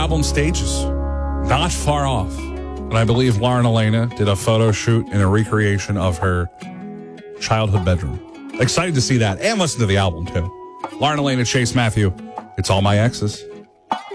album stages, not far off. And I believe Lauren Elena did a photo shoot in a recreation of her childhood bedroom. Excited to see that and listen to the album, too. Lauren Elena, Chase Matthew, It's All My Exes.